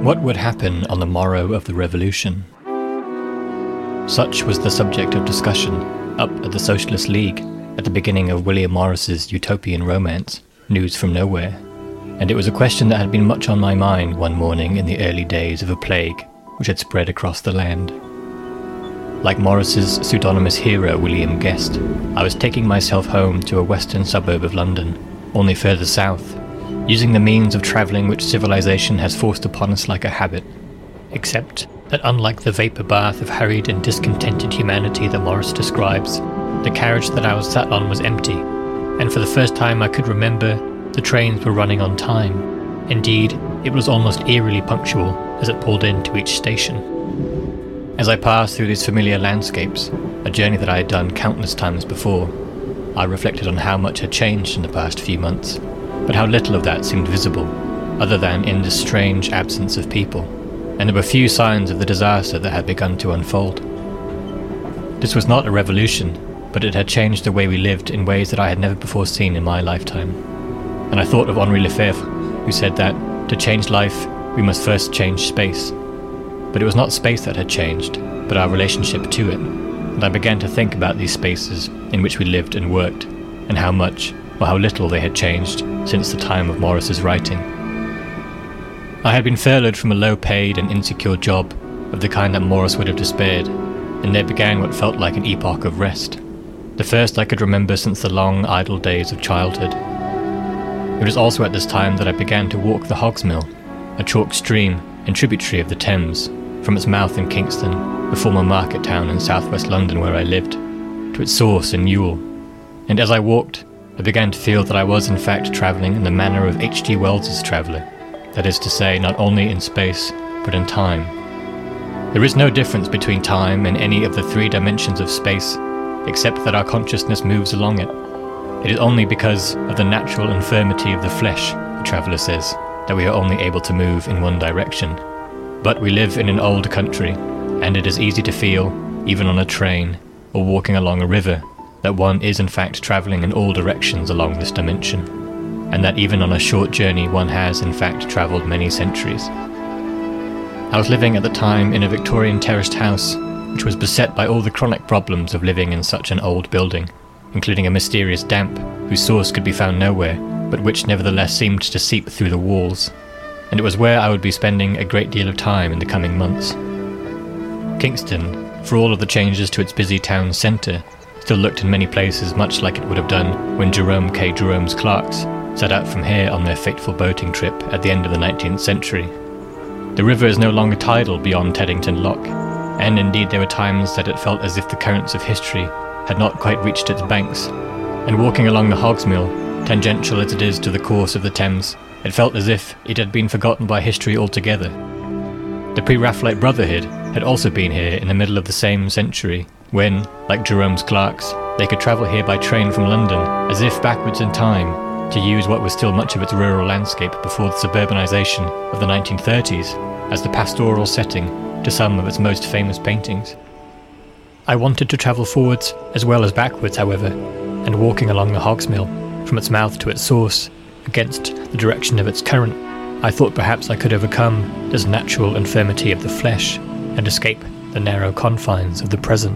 What would happen on the morrow of the revolution? Such was the subject of discussion up at the Socialist League at the beginning of William Morris's utopian romance, News from Nowhere, and it was a question that had been much on my mind one morning in the early days of a plague which had spread across the land. Like Morris's pseudonymous hero William Guest, I was taking myself home to a western suburb of London, only further south, using the means of travelling which civilization has forced upon us like a habit, except that unlike the vapour bath of hurried and discontented humanity that Morris describes, the carriage that I was sat on was empty, and for the first time I could remember, the trains were running on time. Indeed, it was almost eerily punctual as it pulled into each station. As I passed through these familiar landscapes, a journey that I had done countless times before, I reflected on how much had changed in the past few months, but how little of that seemed visible, other than in this strange absence of people, and there were few signs of the disaster that had begun to unfold. This was not a revolution, but it had changed the way we lived in ways that I had never before seen in my lifetime. And I thought of Henri Lefebvre, who said that, to change life, we must first change space. But it was not space that had changed, but our relationship to it, and I began to think about these spaces in which we lived and worked, and how much, or how little they had changed since the time of Morris's writing. I had been furloughed from a low-paid and insecure job of the kind that Morris would have despaired, and there began what felt like an epoch of rest, the first I could remember since the long idle days of childhood. It was also at this time that I began to walk the Hogs Mill, a chalk stream and tributary of the Thames, from its mouth in Kingston, the former market town in southwest London where I lived, to its source in Ewell. And as I walked, I began to feel that I was in fact travelling in the manner of H.G. Wells's traveller, that is to say, not only in space, but in time. There is no difference between time and any of the three dimensions of space, except that our consciousness moves along it. It is only because of the natural infirmity of the flesh, the traveller says, that we are only able to move in one direction. But we live in an old country, and it is easy to feel, even on a train, or walking along a river, that one is in fact travelling in all directions along this dimension, and that even on a short journey one has in fact travelled many centuries. I was living at the time in a Victorian terraced house, which was beset by all the chronic problems of living in such an old building, including a mysterious damp whose source could be found nowhere, but which nevertheless seemed to seep through the walls, and it was where I would be spending a great deal of time in the coming months. Kingston, for all of the changes to its busy town centre, still looked in many places much like it would have done when Jerome K. Jerome's clerks set out from here on their fateful boating trip at the end of the 19th century. The river is no longer tidal beyond Teddington Lock, and indeed there were times that it felt as if the currents of history had not quite reached its banks, and walking along the Hogs Mill, tangential as it is to the course of the Thames, it felt as if it had been forgotten by history altogether. The Pre-Raphaelite Brotherhood had also been here in the middle of the same century, when, like Jerome's clerks, they could travel here by train from London, as if backwards in time, to use what was still much of its rural landscape before the suburbanisation of the 1930s as the pastoral setting to some of its most famous paintings. I wanted to travel forwards as well as backwards, however, and walking along the Hogs Mill, from its mouth to its source, against the direction of its current, I thought perhaps I could overcome this natural infirmity of the flesh and escape the narrow confines of the present.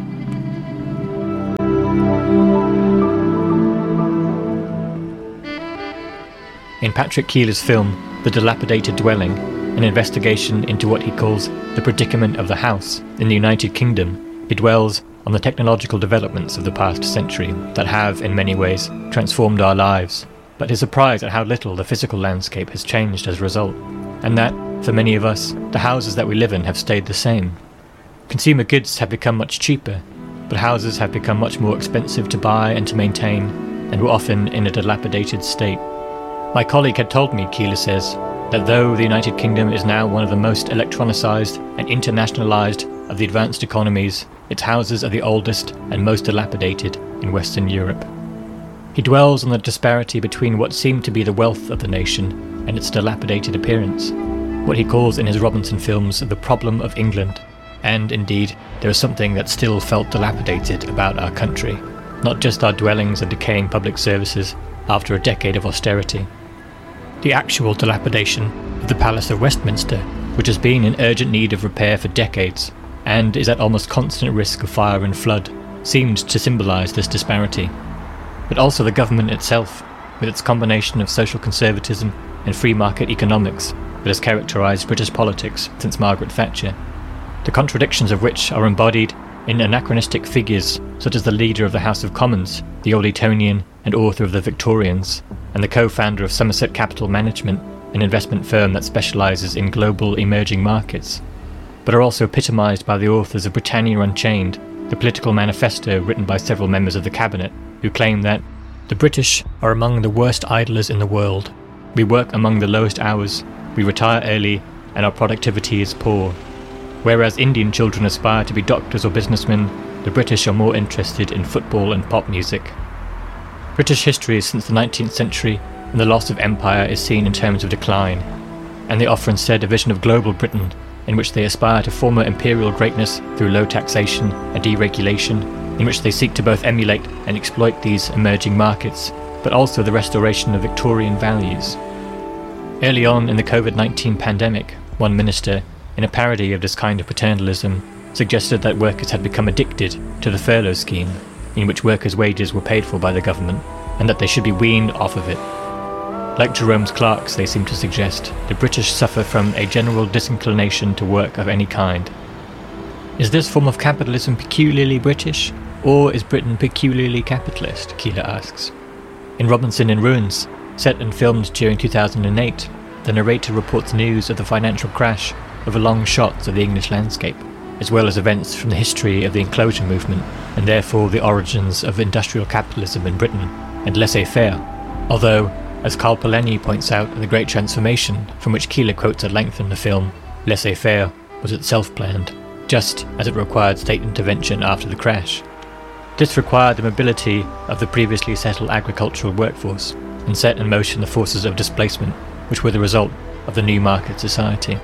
In Patrick Keeler's film, The Dilapidated Dwelling, an investigation into what he calls the predicament of the house in the United Kingdom, he dwells on the technological developments of the past century that have, in many ways, transformed our lives, but is surprised at how little the physical landscape has changed as a result, and that, for many of us, the houses that we live in have stayed the same. Consumer goods have become much cheaper, but houses have become much more expensive to buy and to maintain, and were often in a dilapidated state. My colleague had told me, Keeler says, that though the United Kingdom is now one of the most electronicised and internationalised of the advanced economies, its houses are the oldest and most dilapidated in Western Europe. He dwells on the disparity between what seemed to be the wealth of the nation and its dilapidated appearance, what he calls in his Robinson films the problem of England, and indeed there is something that still felt dilapidated about our country, not just our dwellings and decaying public services after a decade of austerity. The actual dilapidation of the Palace of Westminster which has been in urgent need of repair for decades, and is at almost constant risk of fire and flood, seemed to symbolise this disparity. But also the government itself, with its combination of social conservatism and free market economics that has characterised British politics since Margaret Thatcher, the contradictions of which are embodied in anachronistic figures such as the leader of the House of Commons, the old Etonian and author of the Victorians, and the co-founder of Somerset Capital Management, an investment firm that specialises in global emerging markets, but are also epitomised by the authors of Britannia Unchained, the political manifesto written by several members of the cabinet, who claim that the British are among the worst idlers in the world. We work among the lowest hours, we retire early, and our productivity is poor. Whereas Indian children aspire to be doctors or businessmen, the British are more interested in football and pop music. British history since the 19th century and the loss of empire is seen in terms of decline, and they offer instead a vision of global Britain in which they aspire to former imperial greatness through low taxation and deregulation, in which they seek to both emulate and exploit these emerging markets, but also the restoration of Victorian values. Early on in the COVID-19 pandemic, one minister, in a parody of this kind of paternalism, suggested that workers had become addicted to the furlough scheme, in which workers' wages were paid for by the government, and that they should be weaned off of it. Like Jerome's clerks, they seem to suggest, the British suffer from a general disinclination to work of any kind. Is this form of capitalism peculiarly British, or is Britain peculiarly capitalist? Keeler asks. In Robinson in Ruins, set and filmed during 2008, the narrator reports news of the financial crash over long shots of the English landscape, as well as events from the history of the enclosure movement, and therefore the origins of industrial capitalism in Britain, and laissez-faire, although, as Carl Polanyi points out in The Great Transformation, from which Keeler quotes at length in the film, laissez-faire was itself planned, just as it required state intervention after the crash. This required the mobility of the previously settled agricultural workforce, and set in motion the forces of displacement, which were the result of the new market society.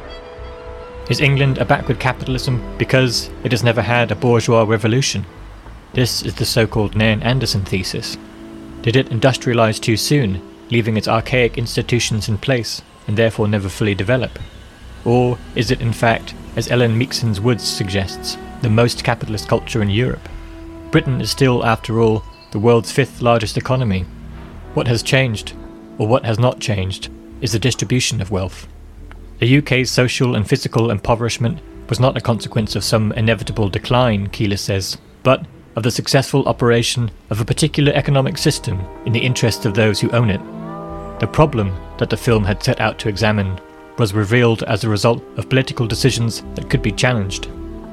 Is England a backward capitalism because it has never had a bourgeois revolution? This is the so-called Nairn Anderson thesis. Did it industrialise too soon, leaving its archaic institutions in place and therefore never fully develop? Or is it in fact, as Ellen Meakson's Woods suggests, the most capitalist culture in Europe? Britain is still, after all, the world's 5th largest economy. What has changed, or what has not changed, is the distribution of wealth. The UK's social and physical impoverishment was not a consequence of some inevitable decline, Keeler says, but of the successful operation of a particular economic system in the interests of those who own it. The problem that the film had set out to examine was revealed as a result of political decisions that could be challenged.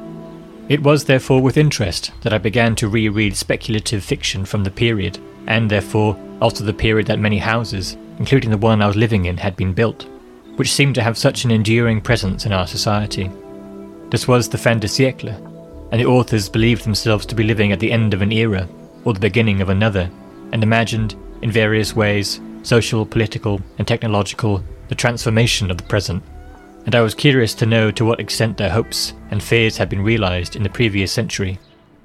It was therefore with interest that I began to reread speculative fiction from the period, and therefore also the period that many houses, including the one I was living in, had been built, which seemed to have such an enduring presence in our society. This was the fin de siècle, and the authors believed themselves to be living at the end of an era, or the beginning of another, and imagined, in various ways, social, political, and technological, the transformation of the present, and I was curious to know to what extent their hopes and fears had been realised in the previous century.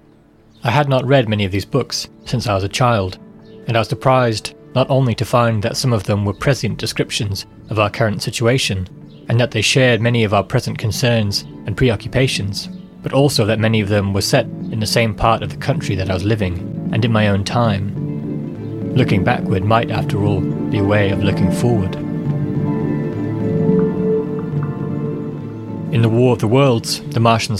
I had not read many of these books since I was a child, and I was surprised not only to find that some of them were prescient descriptions of our current situation, and that they shared many of our present concerns and preoccupations, but also that many of them were set in the same part of the country that I was living, and in my own time. Looking backward might, after all, be a way of looking forward. In The War of the Worlds, the Martians